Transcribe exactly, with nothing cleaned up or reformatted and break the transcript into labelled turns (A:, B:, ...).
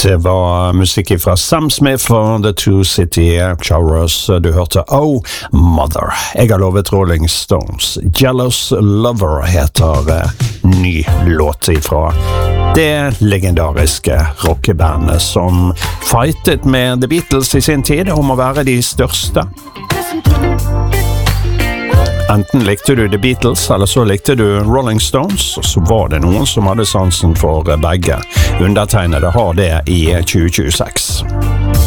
A: Det var musikk fra Sam Smith og The Two City Chorus. Du hørte Oh Mother. Jeg har lovet Rolling Stones. Jealous Lover heter uh, ny låt ifra det legendariske rockebandet som fightet med The Beatles i sin tid om å være de største. Enten likte du The Beatles, eller så likte du Rolling Stones, og så var det noen som hadde sansen for begge. Undertegnede har det i tjue tjueseks.